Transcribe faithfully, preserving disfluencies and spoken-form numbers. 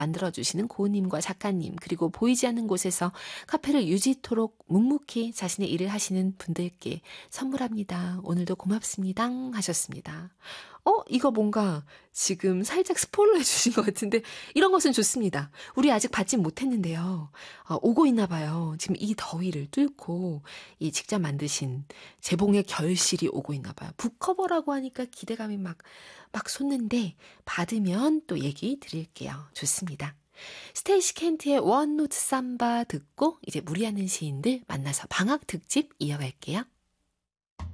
만들어주시는 고은님과 작가님, 그리고 보이지 않는 곳에서 카페를 유지토록 묵묵히 자신의 일을 하시는 분들께 선물합니다. 오늘도 고맙습니다 하셨습니다. 어? 이거 뭔가 지금 살짝 스포일러 해주신 것 같은데 이런 것은 좋습니다. 우리 아직 받진 못했는데요. 어, 오고 있나 봐요. 지금 이 더위를 뚫고 이 직접 만드신 재봉의 결실이 오고 있나 봐요. 북커버라고 하니까 기대감이 막, 막 솟는데 받으면 또 얘기 드릴게요. 좋습니다. 스테이시 켄트의 원노트 삼바 듣고 이제 무리하는 시인들 만나서 방학 특집 이어갈게요.